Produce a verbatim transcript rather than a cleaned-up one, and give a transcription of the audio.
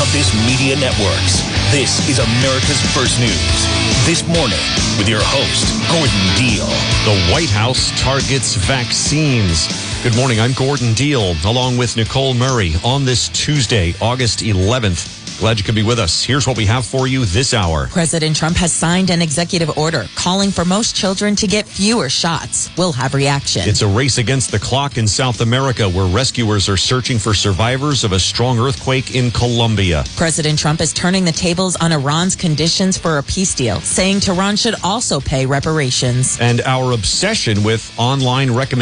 Compass Media Networks. This is America's First News. This morning with your host, Gordon Deal. The White House targets vaccines. Good morning, I'm Gordon Deal, along with Nicole Murray on this Tuesday, August eleventh. Glad you could be with us. Here's what we have for you this hour. President Trump has signed an executive order calling for most children to get fewer shots. We'll have reaction. It's a race against the clock in South America, where rescuers are searching for survivors of a strong earthquake in Colombia. President Trump is turning the tables on Iran's conditions for a peace deal, saying Tehran should also pay reparations. And our obsession with online recommendations